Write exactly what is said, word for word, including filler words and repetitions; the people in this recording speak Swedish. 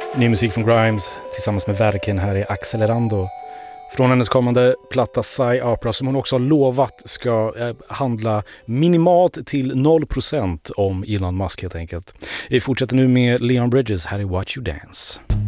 Ny musik från Grimes tillsammans med verken här i Accelerando. Från hennes kommande platta Psy Opera som hon också har lovat ska eh, handla minimalt till noll procent om Elon Musk helt enkelt. Vi fortsätter nu med Leon Bridges här i Watch You Dance.